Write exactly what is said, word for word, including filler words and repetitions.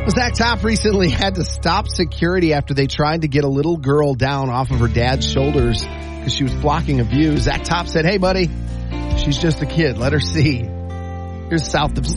Zach Top recently had to stop security after they tried to get a little girl down off of her dad's shoulders because she was blocking a view. Zach Top said, hey, buddy, she's just a kid. Let her see. Here's South of